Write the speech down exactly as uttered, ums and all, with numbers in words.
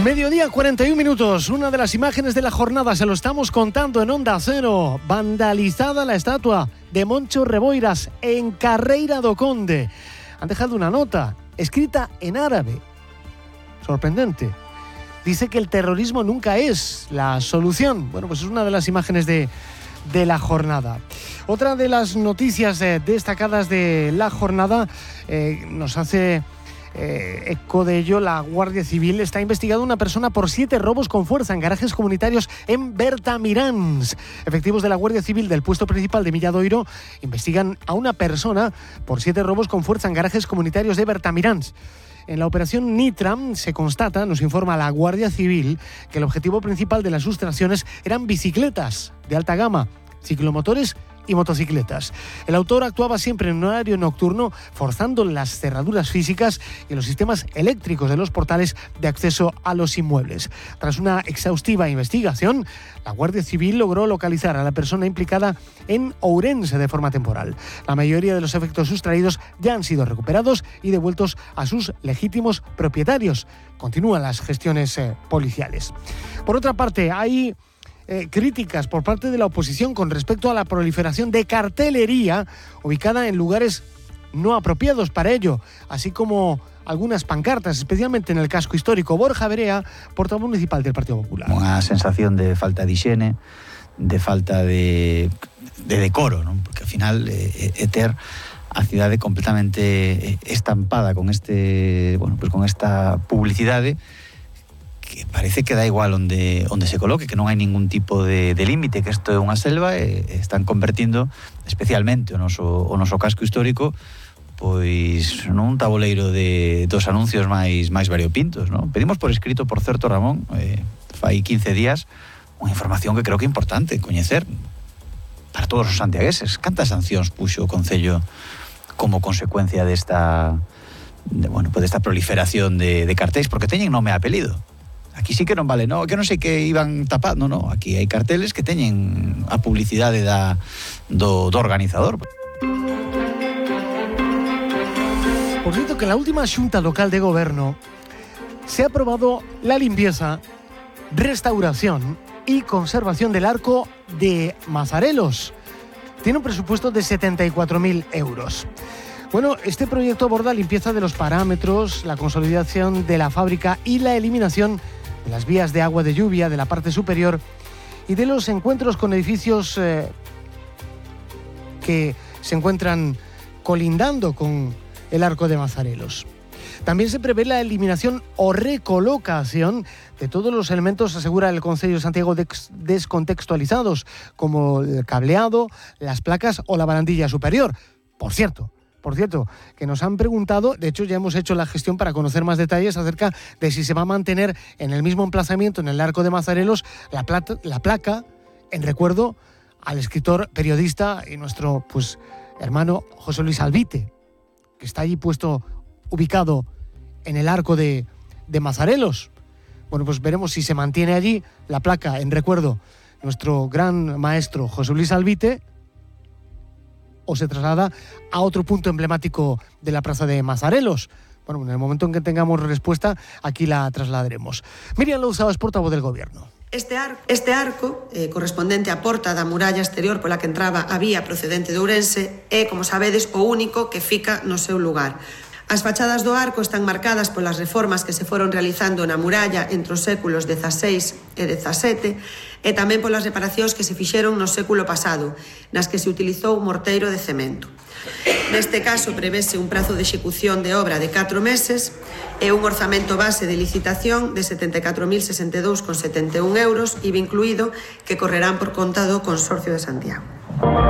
Mediodía, cuarenta y un minutos. Una de las imágenes de la jornada, se lo estamos contando en Onda Cero. Vandalizada la estatua de Moncho Reboiras en Carreira do Conde. Han dejado una nota escrita en árabe. Sorprendente. Dice que el terrorismo nunca es la solución. Bueno, pues es una de las imágenes de, de la jornada. Otra de las noticias eh, destacadas de la jornada eh, nos hace... Eh, eco de ello, la Guardia Civil está investigando a una persona por siete robos con fuerza en garajes comunitarios en Bertamiráns. Efectivos de la Guardia Civil del puesto principal de Milladoiro investigan a una persona por siete robos con fuerza en garajes comunitarios de Bertamiráns. En la operación Nitram se constata, nos informa la Guardia Civil, que el objetivo principal de las sustracciones eran bicicletas de alta gama, ciclomotores y motocicletas. El autor actuaba siempre en un horario nocturno, forzando las cerraduras físicas y los sistemas eléctricos de los portales de acceso a los inmuebles. Tras una exhaustiva investigación, la Guardia Civil logró localizar a la persona implicada en Ourense de forma temporal. La mayoría de los efectos sustraídos ya han sido recuperados y devueltos a sus legítimos propietarios. Continúan las gestiones eh, policiales. Por otra parte, hay Eh, críticas por parte de la oposición con respecto a la proliferación de cartelería ubicada en lugares no apropiados para ello, así como algunas pancartas, especialmente en el casco histórico. Borja Verea, portavoz municipal del Partido Popular. Unha sensación de falta de higiene, de falta de, de decoro, ¿no? Porque al final eh, é ter a cidade completamente estampada con este, bueno, pues con esta publicidade que parece que da igual onde, onde se coloque, que non hai ningún tipo de, de límite, que isto é unha selva e están convertindo especialmente o noso, o noso casco histórico pois nun tabuleiro de dos anuncios máis máis variopintos, ¿no? Pedimos por escrito, por certo, Ramón, eh, fai quince días, unha información que creo que é importante coñecer para todos os santiagueses. Cantas sancións puxo o Concello como consecuencia desta, de, bueno, pues desta proliferación de, de cartéis, porque teñen nome e apelido. Aquí sí que non vale, no, que non sei que iban tapando, no, aquí hai carteles que teñen a publicidade da, do, do organizador. Por cierto, que en la última xunta local de Goberno se ha aprobado la limpieza, restauración y conservación del arco de Mazarelos. Tiene un presupuesto de setenta y cuatro mil euros. Bueno, este proyecto aborda la limpieza de los parámetros, la consolidación de la fábrica y la eliminación de las vías de agua de lluvia de la parte superior y de los encuentros con edificios eh, que se encuentran colindando con el arco de Mazarelos. También se prevé la eliminación o recolocación de todos los elementos, asegura el Concello de Santiago, descontextualizados, como el cableado, las placas o la barandilla superior. Por cierto, Por cierto, que nos han preguntado, de hecho ya hemos hecho la gestión para conocer más detalles acerca de si se va a mantener en el mismo emplazamiento, en el arco de Mazarelos, la, plata, la placa en recuerdo al escritor, periodista y nuestro pues hermano José Luis Albite, que está allí puesto, ubicado en el arco de, de Mazarelos. Bueno, pues veremos si se mantiene allí la placa en recuerdo nuestro gran maestro José Luis Albite, o se traslada a otro punto emblemático de la plaza de Mazarelos. Bueno, en el momento en que tengamos respuesta, aquí la trasladaremos. Miriam Louzao es portavoz del Gobierno. Este arco, este arco eh, correspondente á porta da muralla exterior pola que entraba a vía procedente de Ourense é, como sabedes, o único que fica no seu lugar. As fachadas do arco están marcadas polas reformas que se foron realizando na muralla entre os séculos dieciséis e dezasete e tamén polas reparacións que se fixeron no século pasado, nas que se utilizou morteiro de cemento. Neste caso, prevese un prazo de execución de obra de catro meses e un orzamento base de licitación de setenta e catro mil sesenta e dous con setenta e un euros, I V A incluído, que correrán por conta do Consorcio de Santiago.